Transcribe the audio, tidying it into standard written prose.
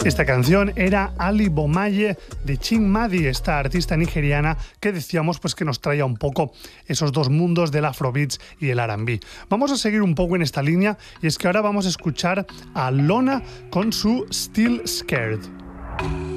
Esta canción era Ali Bomaye de Chin Madi, esta artista nigeriana que decíamos pues que nos traía un poco esos dos mundos del Afrobeats y el R&B. Vamos a seguir un poco en esta línea y es que ahora vamos a escuchar a Lona con su Still Scared.